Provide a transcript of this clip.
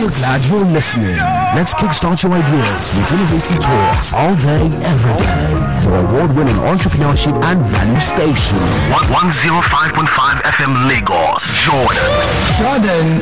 we're glad you're listening. Let's kickstart your ideas with innovative talks all day, every day. Your award-winning entrepreneurship and value station. 105.5 FM Lagos, Jordan.